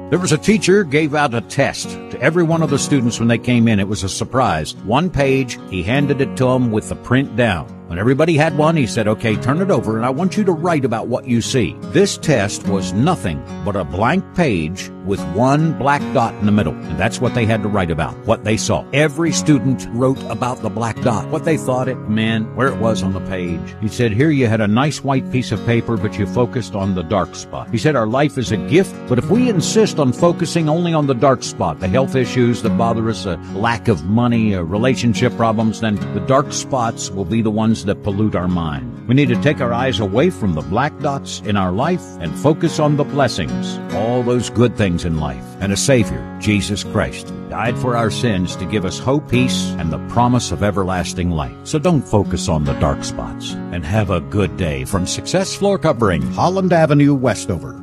There was a teacher gave out a test to every one of the students when they came in. It was a surprise. 1 page, he handed it to them with the print down. When everybody had one, he said, okay, turn it over, and I want you to write about what you see. This test was nothing but a blank page with 1 black dot in the middle, and that's what they had to write about, what they saw. Every student wrote about the black dot, what they thought it meant, where it was on the page. He said, here you had a nice white piece of paper, but you focused on the dark spot. He said, our life is a gift, but if we insist on focusing only on the dark spot, the health issues that bother us, a lack of money, relationship problems, then the dark spots will be the ones that pollute our mind. We need to take our eyes away from the black dots in our life and focus on the blessings, all those good things in life, and a Savior, Jesus Christ, who died for our sins to give us hope, peace, and the promise of everlasting life. So don't focus on the dark spots, and have a good day. From Success Floor Covering, Holland Avenue, Westover.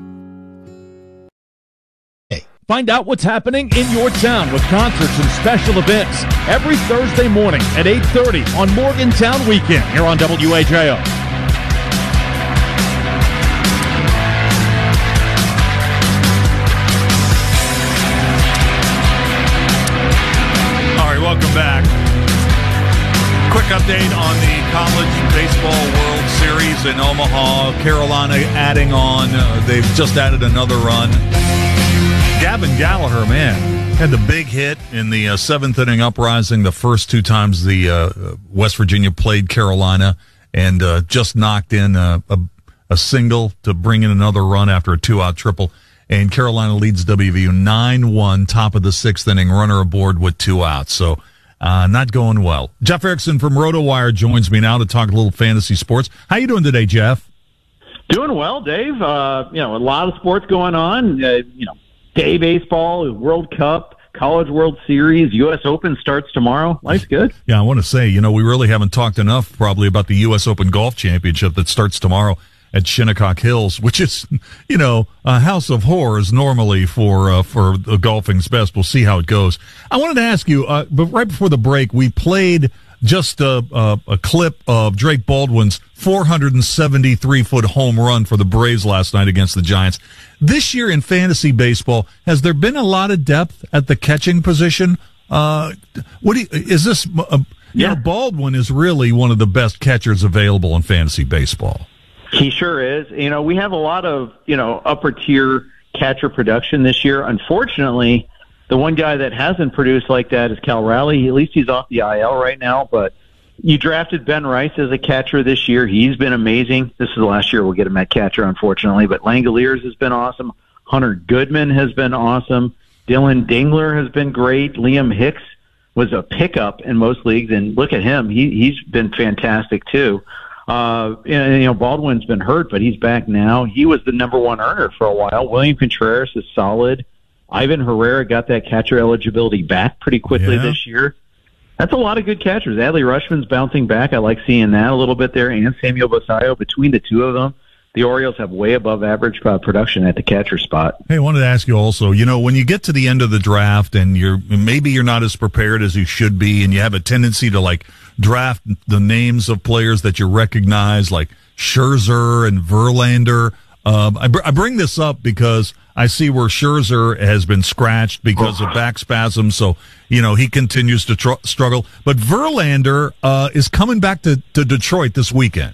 Find out what's happening in your town with concerts and special events every Thursday morning at 8:30 on Morgantown Weekend here on WAJO. All right, welcome back. Quick update on the College Baseball World Series in Omaha. Carolina adding on. They've just added another run. Gavin Gallagher, man, had the big hit in the 7th inning uprising the first 2 times the West Virginia played Carolina, and just knocked in a single to bring in another run after a 2-out triple. And Carolina leads WVU 9-1, top of the 6th inning, runner aboard with 2 outs. So not going well. Jeff Erickson from RotoWire joins me now to talk a little fantasy sports. How you doing today, Jeff? Doing well, Dave. A lot of sports going on. Day baseball, World Cup, College World Series, U.S. Open starts tomorrow. Life's good. Yeah, I want to say, we really haven't talked enough probably about the U.S. Open Golf Championship that starts tomorrow at Shinnecock Hills, which is, a house of horrors normally for the golfing's best. We'll see how it goes. I wanted to ask you, but right before the break, we played just a clip of Drake Baldwin's 473-foot home run for the Braves last night against the Giants. This year in fantasy baseball, has there been a lot of depth at the catching position? Baldwin is really one of the best catchers available in fantasy baseball. He sure is. We have a lot of, upper tier catcher production this year. Unfortunately, the one guy that hasn't produced like that is Cal Raleigh. At least he's off the IL right now, but you drafted Ben Rice as a catcher this year. He's been amazing. This is the last year we'll get him at catcher, unfortunately, but Langoliers has been awesome. Hunter Goodman has been awesome. Dylan Dingler has been great. Liam Hicks was a pickup in most leagues, and look at him. He's been fantastic, too. Baldwin's been hurt, but he's back now. He was the number 1 earner for a while. William Contreras is solid. Ivan Herrera got that catcher eligibility back pretty quickly this year. That's a lot of good catchers. Adley Rutschman's bouncing back. I like seeing that a little bit there. And Samuel Basayo, between the two of them, the Orioles have way above average production at the catcher spot. Hey, I wanted to ask you also, when you get to the end of the draft and you're not as prepared as you should be, and you have a tendency to draft the names of players that you recognize, like Scherzer and Verlander. I bring this up because I see where Scherzer has been scratched because of back spasms, so he continues to struggle. But Verlander is coming back to Detroit this weekend.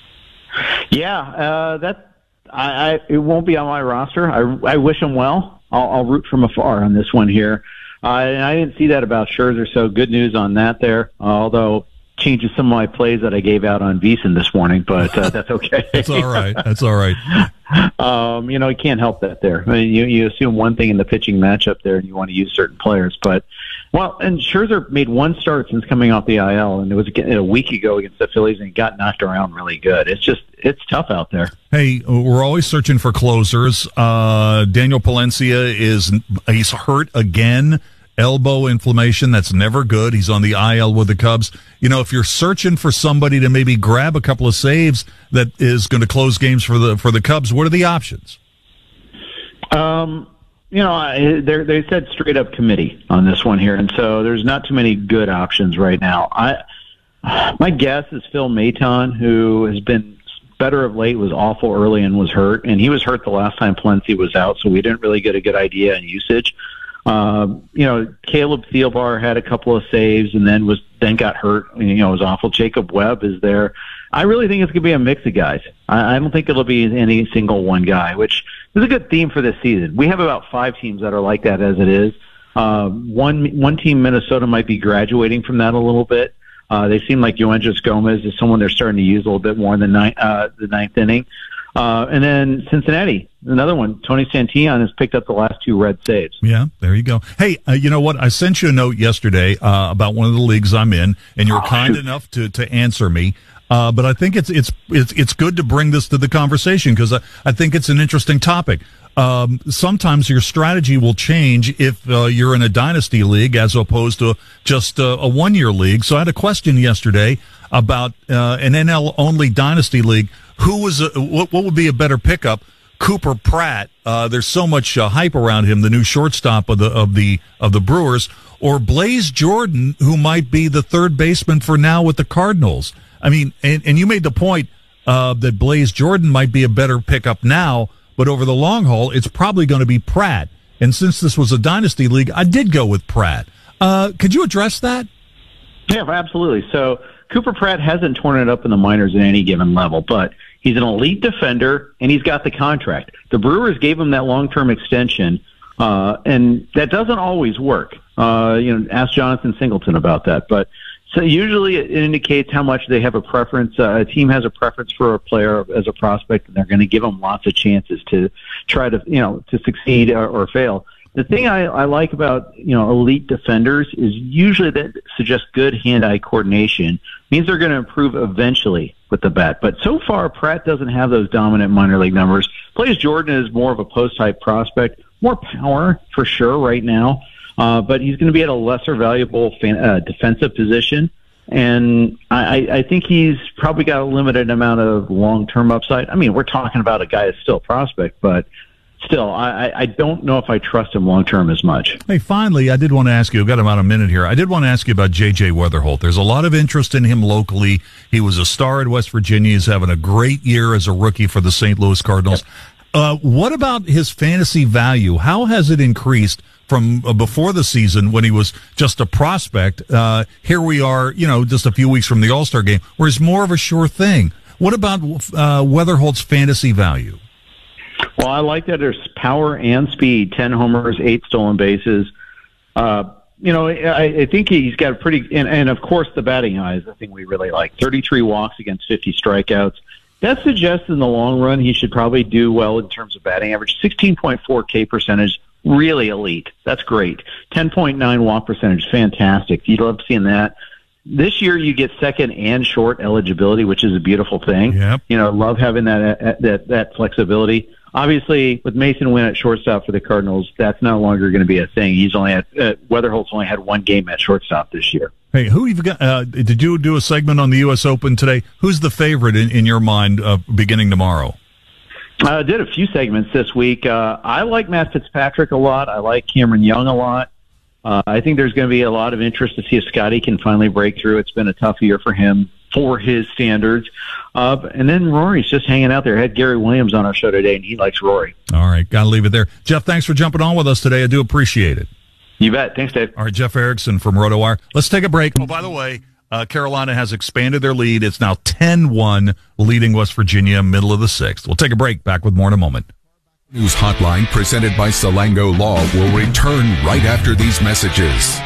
Yeah, it won't be on my roster. I wish him well. I'll root from afar on this one here. And I didn't see that about Scherzer, so good news on that there. Although changes some of my plays that I gave out on VEASAN this morning, but that's okay. That's all right. That's all right. You can't help that there. I mean, you assume one thing in the pitching matchup there, and you want to use certain players. And Scherzer made 1 start since coming off the IL, and it was a week ago against the Phillies, and he got knocked around really good. It's tough out there. Hey, we're always searching for closers. Daniel Palencia he's hurt again. Elbow inflammation, that's never good. He's on the IL with the Cubs. If you're searching for somebody to maybe grab a couple of saves that is going to close games for the Cubs, what are the options? They said straight up committee on this one here, and so there's not too many good options right now. My guess is Phil Maton, who has been better of late, was awful early and was hurt. And he was hurt the last time Palencia was out, so we didn't really get a good idea on usage. Caleb Thielbar had a couple of saves and then got hurt. It was awful. Jacob Webb is there. I really think it's going to be a mix of guys. I don't think it'll be any single one guy, which is a good theme for this season. We have about 5 teams that are like that as it is. One team, Minnesota, might be graduating from that a little bit. They seem like Yoendris Gomez is someone they're starting to use a little bit more in the ninth inning. And then Cincinnati, another one. Tony Santillan has picked up the last 2 red saves. Yeah, there you go. Hey, you know what? I sent you a note yesterday about one of the leagues I'm in, and you're kind enough to answer me. But I think it's good to bring this to the conversation because I think it's an interesting topic. Sometimes your strategy will change if you're in a dynasty league as opposed to just a 1-year league. So I had a question yesterday about an NL only dynasty league. What would be a better pickup? Cooper Pratt. There's so much hype around him, the new shortstop of the Brewers, or Blaze Jordan, who might be the third baseman for now with the Cardinals. I mean, and you made the point that Blaze Jordan might be a better pickup now, but over the long haul, it's probably going to be Pratt. And since this was a dynasty league, I did go with Pratt. Could you address that? Yeah, absolutely. So Cooper Pratt hasn't torn it up in the minors at any given level, but he's an elite defender, and he's got the contract. The Brewers gave him that long-term extension, and that doesn't always work. Ask Jonathan Singleton about that. But so usually it indicates how much they have a preference. A team has a preference for a player as a prospect, and they're going to give them lots of chances to try to, to succeed or fail. The thing I like about, elite defenders is usually that suggests good hand-eye coordination. Means they're going to improve eventually with the bat. But so far, Pratt doesn't have those dominant minor league numbers. Blaze Jordan is more of a post-type prospect. More power, for sure, right now. But he's going to be at a lesser valuable defensive position. And I think he's probably got a limited amount of long-term upside. I mean, we're talking about a guy that's still a prospect, but still, I don't know if I trust him long-term as much. Hey, finally, I did want to ask you, I've got about a minute here. I did want to ask you about J.J. Weatherholt. There's a lot of interest in him locally. He was a star at West Virginia. He's having a great year as a rookie for the St. Louis Cardinals. Yep. What about his fantasy value? How has it increased from before the season when he was just a prospect? Here we are, just a few weeks from the All-Star game, where he's more of a sure thing. What about Weatherholt's fantasy value? Well, I like that there's power and speed, 10 homers, 8 stolen bases. I think he's got a pretty, and of course the batting eye is the thing we really like. 33 walks against 50 strikeouts. That suggests in the long run he should probably do well in terms of batting average. 16.4 K percentage, really elite. That's great. 10.9 walk percentage, fantastic. You love seeing that. This year you get second and short eligibility, which is a beautiful thing. Yep. Love having that flexibility. Obviously, with Mason Wynn at shortstop for the Cardinals, that's no longer going to be a thing. He's only had Weatherholt's only had 1 game at shortstop this year. Hey, who you've got? Did you do a segment on the U.S. Open today? Who's the favorite in your mind beginning tomorrow? I did a few segments this week. I like Matt Fitzpatrick a lot. I like Cameron Young a lot. I think there's going to be a lot of interest to see if Scotty can finally break through. It's been a tough year for him for his standards. And then Rory's just hanging out there. I had Gary Williams on our show today, and he likes Rory. All right, got to leave it there. Jeff, thanks for jumping on with us today. I do appreciate it. You bet. Thanks, Dave. All right, Jeff Erickson from RotoWire. Let's take a break. Oh, by the way, Carolina has expanded their lead. It's now 10-1, leading West Virginia, middle of the 6th. We'll take a break. Back with more in a moment. News Hotline presented by Salango Law will return right after these messages.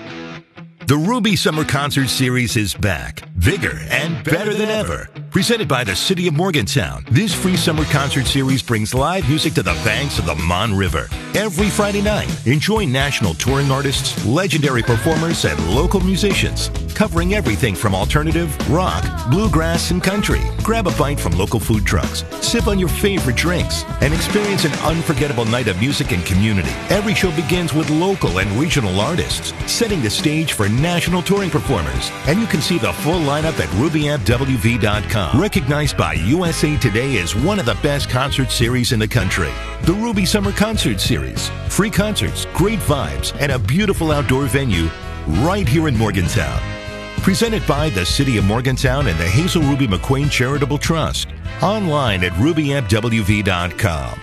The Ruby Summer Concert Series is back, bigger and better than ever. Presented by the City of Morgantown, this free summer concert series brings live music to the banks of the Mon River. Every Friday night, enjoy national touring artists, legendary performers, and local musicians, covering everything from alternative, rock, bluegrass, and country. Grab a bite from local food trucks, sip on your favorite drinks, and experience an unforgettable night of music and community. Every show begins with local and regional artists, setting the stage for national touring performers. And you can see the full lineup at RubyAmpWV.com. Recognized by USA Today as one of the best concert series in the country. The Ruby Summer Concert Series. Free concerts, great vibes, and a beautiful outdoor venue right here in Morgantown. Presented by the City of Morgantown and the Hazel Ruby McQueen Charitable Trust. Online at rubyfwv.com.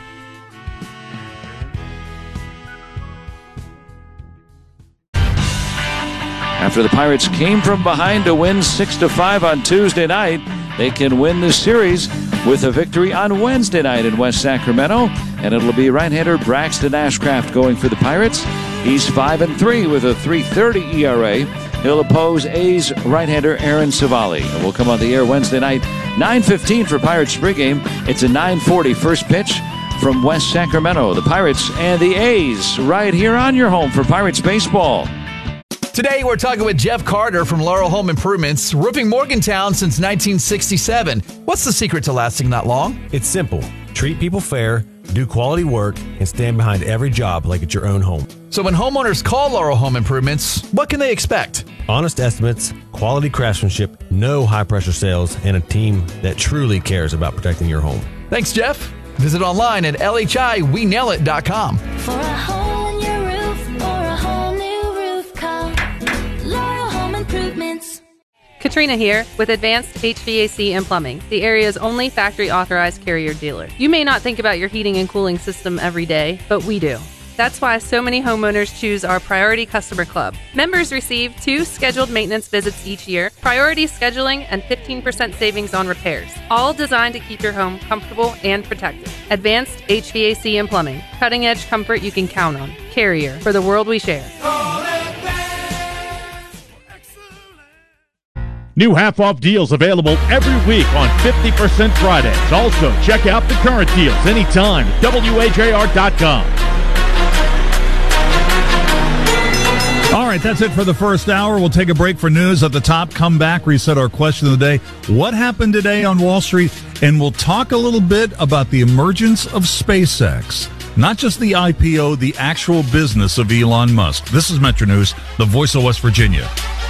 After the Pirates came from behind to win 6-5 on Tuesday night, they can win the series with a victory on Wednesday night in West Sacramento, and it'll be right-hander Braxton Ashcraft going for the Pirates. He's 5-3 with a 3.30 ERA. He'll oppose A's right-hander Aaron Savali. And we'll come on the air Wednesday night, 9:15 for Pirates pregame. It's a 9:40 first pitch from West Sacramento. The Pirates and the A's right here on your home for Pirates baseball. Today, we're talking with Jeff Carter from Laurel Home Improvements, roofing Morgantown since 1967. What's the secret to lasting that long? It's simple. Treat people fair, do quality work, and stand behind every job like it's your own home. So when homeowners call Laurel Home Improvements, what can they expect? Honest estimates, quality craftsmanship, no high-pressure sales, and a team that truly cares about protecting your home. Thanks, Jeff. Visit online at LHIWeNailIt.com. For a hole in your roof or a whole new roof, call Laurel Home Improvements. Katrina here with Advanced HVAC and Plumbing, the area's only factory-authorized Carrier dealer. You may not think about your heating and cooling system every day, but we do. That's why so many homeowners choose our Priority Customer Club. Members receive 2 scheduled maintenance visits each year, priority scheduling, and 15% savings on repairs, all designed to keep your home comfortable and protected. Advanced HVAC and Plumbing, cutting-edge comfort you can count on. Carrier, for the world we share. New half-off deals available every week on 50% Fridays. Also, check out the current deals anytime at WAJR.com. All right, that's it for the first hour. We'll take a break for news at the top, come back, reset our question of the day. What happened today on Wall Street? And we'll talk a little bit about the emergence of SpaceX. Not just the IPO, the actual business of Elon Musk. This is Metro News, the voice of West Virginia.